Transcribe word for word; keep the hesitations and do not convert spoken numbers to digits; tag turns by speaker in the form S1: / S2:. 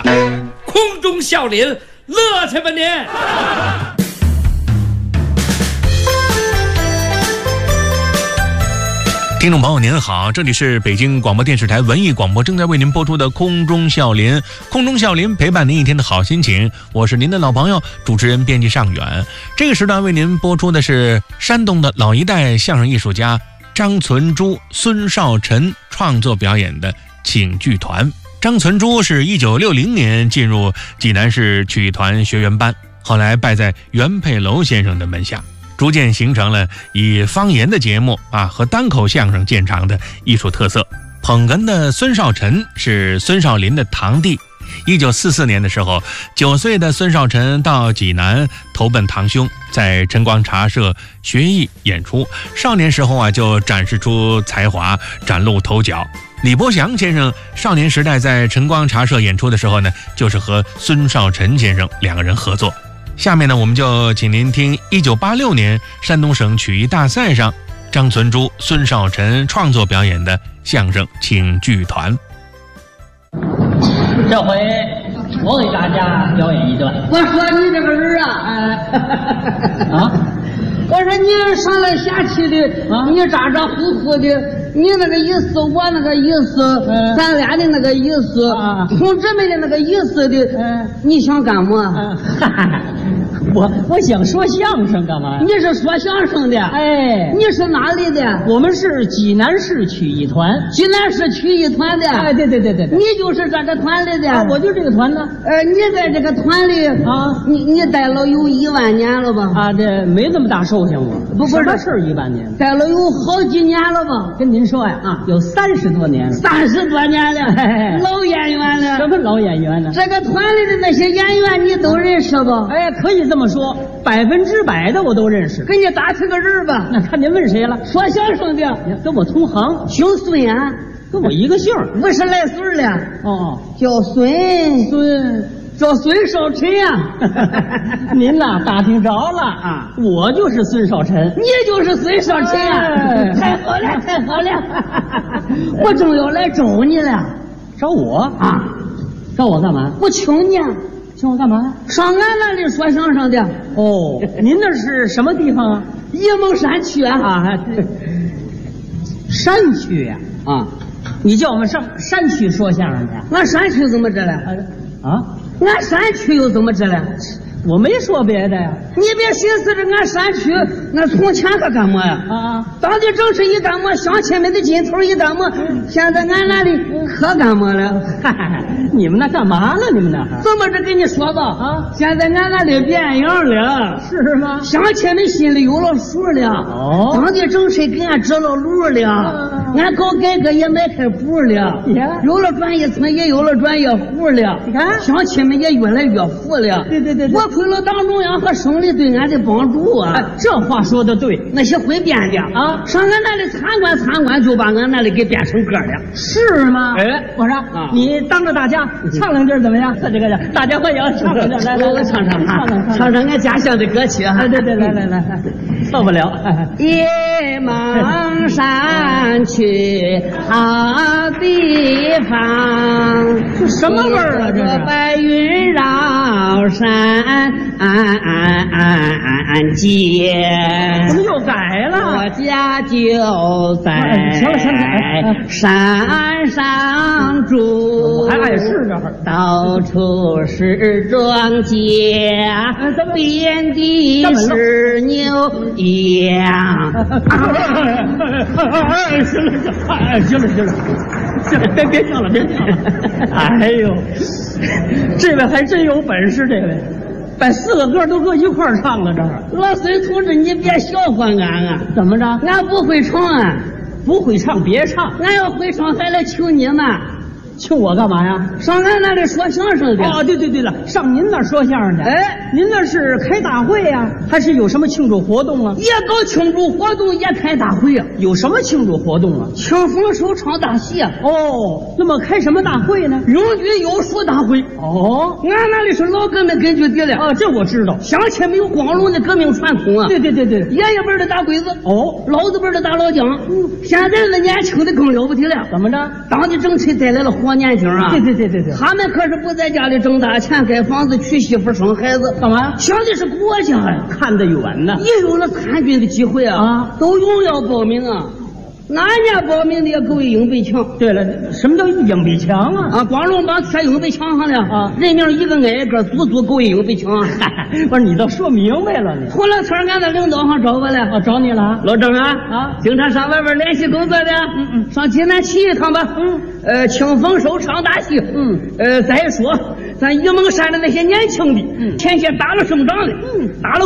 S1: 空中笑林，乐去吧您！
S2: 听众朋友您好，这里是北京广播电视台文艺广播正在为您播出的空中笑林，空中笑林陪伴您一天的好心情，我是您的老朋友主持人编辑尚远。这个时段为您播出的是山东的老一代相声艺术家张存珠、孙少晨创作表演的请剧团。张存珠是一九六零年进入济南市曲艺团学员班，后来拜在袁佩楼先生的门下，逐渐形成了以方言的节目啊和单口相声见长的艺术特色。捧哏的孙少晨是孙少林的堂弟。一九四四年的时候，九岁的孙少晨到济南投奔堂兄，在晨光茶社学艺演出。少年时候啊就展示出才华，崭露头角。李伯祥先生少年时代在晨光茶社演出的时候呢，就是和孙少晨先生两个人合作。下面呢，我们就请您听一九八六年山东省曲艺大赛上张存珠、孙少晨创作表演的相声请剧团。
S3: 这回我给大家表演一段。
S4: 我说你这个人啊，
S3: 啊，
S4: 我说你上来下去的，啊、你咋咋呼呼的，你那个意思，我那个意思，嗯、咱俩的那个意思，啊、同志们的那个意思的，嗯、你想干嘛？
S3: 啊、我我想说相声干嘛呀？
S4: 你是说相声的？
S3: 哎，
S4: 你是哪里的？
S3: 我们是济南市曲艺团。
S4: 济南市曲艺团的？
S3: 哎，对对对对对。
S4: 你就是这个团里的？
S3: 啊，我就这个团呢。
S4: 呃，你在这个团里啊，你你待了有一万年了吧？
S3: 啊，这没这么大寿星我。
S4: 不不是，
S3: 什么事一万年？
S4: 待了有好几年了吧？
S3: 跟您说呀，啊，有三十多年了。
S4: 三十多年了，
S3: 哎、
S4: 老演员了。
S3: 什么老演员呢？
S4: 这个团里的那些演员你都认识吧？
S3: 哎，可以这么说，百分之百的我都认识。
S4: 给你打听个人吧。
S3: 那看您问谁了？
S4: 说相声的，
S3: 跟我同行，
S4: 姓孙啊，
S3: 跟我一个姓儿，
S4: 五十来岁了。
S3: 哦，
S4: 叫孙
S3: 孙，
S4: 叫孙少晨呀。
S3: 您呐打听着了啊，我就是孙少晨。
S4: 你就是孙少晨呀。哎、太好了，太好了。我正要来找你了。
S3: 找我
S4: 啊？
S3: 找我干嘛？
S4: 我请你。
S3: 请我干嘛？
S4: 上俺那里说相声的。
S3: 哦，您那是什么地方啊？
S4: 沂蒙山区啊。
S3: 啊，山区呀、啊。啊，你叫我们上山区说相声去？
S4: 俺山区怎么着了？
S3: 啊，
S4: 俺山区又怎么着了？
S3: 我没说别的呀。
S4: 你别寻思着俺山区，俺从前可干嘛呀？
S3: 啊，
S4: 当地正是一干嘛，乡亲们的劲头一干嘛，现在俺那里可干嘛了？
S3: 你们那干嘛了？你们那
S4: 怎么着跟你说吧？
S3: 啊，
S4: 现在俺那里变样了，
S3: 是吗？
S4: 乡亲们心里有了数了。
S3: 哦，
S4: 当地正是给俺指了路了。啊、俺搞改革也迈开步了，有了专业村，也有了专业户了。
S3: 你看，
S4: 乡亲们也越来越富了。
S3: 对对对对，
S4: 多亏了党中央和省里对俺的帮助啊！
S3: 哎、这话说的对，
S4: 那些会编的
S3: 啊，
S4: 上俺那里参观参观，就把俺那里给编成歌了，
S3: 是吗？
S4: 哎，
S3: 我说啊，你当着大家唱两句怎么样？这个大家欢迎，唱两句，来来，
S4: 我唱唱啊，唱唱俺家乡的歌曲啊！
S3: 对对对，来来来来，受不了！
S4: 沂蒙山区好地方，
S3: 这什么味儿啊？这是
S4: 白云绕山间，
S3: 怎么又改了？
S4: 我家就在
S3: 行了行了，
S4: 山上住，
S3: 我还碍事这会儿，
S4: 到处是庄稼，遍地是牛羊。
S3: 行了行了，行了行了，行了，别别唱了别唱了。哎呦，这位还真有本事，这位把四个歌都搁一块儿唱了。这儿，
S4: 老孙同志，你别笑话俺啊！
S3: 怎么着？
S4: 俺不会唱啊，
S3: 不会唱别唱，
S4: 俺要会唱还来求你们。
S3: 求我干嘛呀？
S4: 上俺那里说相声的。
S3: 哦，对对对了，上您那儿说相声去。
S4: 哎，
S3: 您那是开大会呀、啊，还是有什么庆祝活动啊？
S4: 也搞庆祝活动，也开大会啊。
S3: 有什么庆祝活动啊？
S4: 庆丰收唱大戏啊。
S3: 哦，那么开什么大会呢？
S4: 永居有术大会。
S3: 哦，
S4: 俺那里是老革命根据地了。
S3: 啊，这我知道。
S4: 乡亲没有光荣的革命传统啊。
S3: 对对对对，
S4: 爷爷辈的大鬼子。
S3: 哦，
S4: 老子辈的大老姜。嗯，现在那年轻的更了不起了。
S3: 怎么着？
S4: 当地政策带来了活好年轻啊！
S3: 对对对对对，
S4: 他们可是不在家里挣大钱，盖房子、娶媳妇、生孩子，
S3: 干嘛？
S4: 想的是国家呀，
S3: 看得远呢。
S4: 一有了参军的机会啊，啊都踊跃报名啊。哪年报名的也够一英北强。
S3: 对了，什么叫一英北强啊？
S4: 啊，光荣榜贴英北强上了啊，人名一个挨一个，足足够一英北强。
S3: 不是，你都说明白了你。
S4: 后来村俺的领导上找我来，
S3: 我、哦、找你了。
S4: 老郑啊，
S3: 啊，
S4: 经常上外边联系工作的，嗯嗯，上济南去一趟吧。嗯，呃，清丰收唱大戏。嗯，呃，再说咱沂蒙山的那些年轻的，嗯，前些打了胜仗的，嗯，打了。